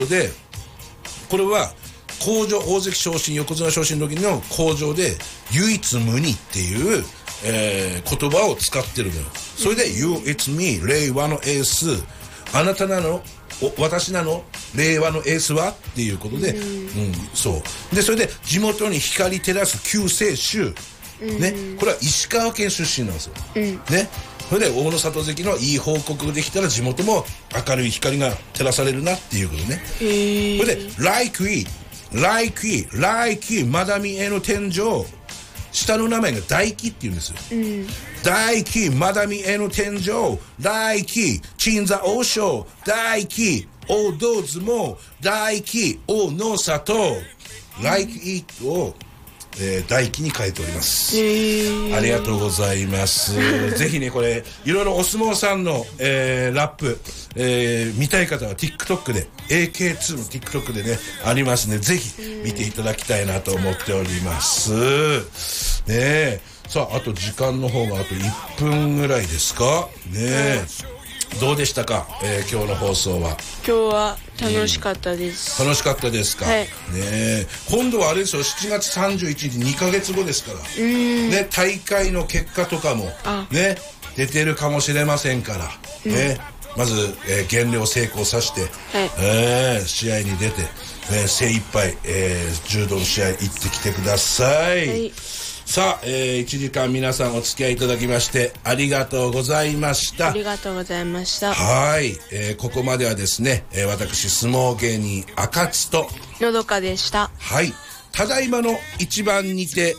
で、これは向上、大関昇進、横綱昇進の時の向上で唯一無二っていう、言葉を使ってるのよ。それで You, it's me 令和のエース、あなたなの、私なの、令和のエースはっていうことで、そうで、それで地元に光照らす救世主、ね、これは石川県出身なんですよ、ね。それで大野里関のいい報告ができたら地元も明るい光が照らされるなっていうことね。それで Like we マダミへの天井、下の名前が大輝って言うんですよ、大輝マダミへの天井、大輝鎮座王将、大輝大道相撲、大輝大野里、Like it を大輝に変えております。ありがとうございます。ぜひね、これいろいろお相撲さんの、ラップ、見たい方は TikTok で AK2 の TikTok でねありますね。ぜひ見ていただきたいなと思っておりますね。さあ、あと時間の方があと1分ぐらいですかね。どうでしたか、今日の放送は。 今日は楽しかったです、 楽しかったですか、ね。今度はあれですよ、7月31日2ヶ月後ですから、ね、大会の結果とかもね出てるかもしれませんから、ね、まず、減量成功させて、試合に出て、精一杯、柔道の試合行ってきてください。さあ、1時間皆さんお付き合いいただきましてありがとうございました。 ありがとうございました。 はい、ここまではですね、私相撲芸人赤津とのどかでした。 はい、ただいまの一番にて